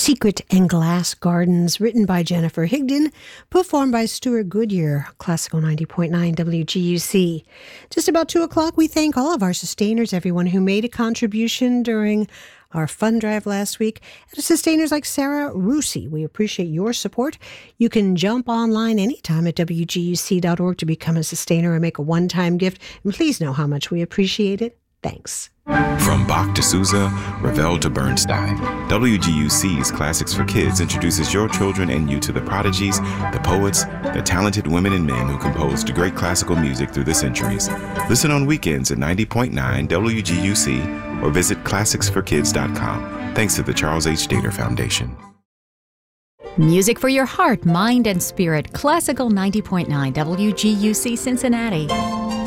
Secret and Glass Gardens, written by Jennifer Higdon, performed by Stuart Goodyear, Classical 90.9 WGUC. Just about 2 o'clock, we thank all of our sustainers, everyone who made a contribution during our fund drive last week, and sustainers like Sarah Rusi. We appreciate your support. You can jump online anytime at WGUC.org to become a sustainer or make a one-time gift, and please know how much we appreciate it. Thanks. From Bach to Sousa, Ravel to Bernstein, WGUC's Classics for Kids introduces your children and you to the prodigies, the poets, the talented women and men who composed great classical music through the centuries. Listen on weekends at 90.9 WGUC or visit classicsforkids.com. Thanks to the Charles H. Dater Foundation. Music for your heart, mind, and spirit. Classical 90.9 WGUC Cincinnati.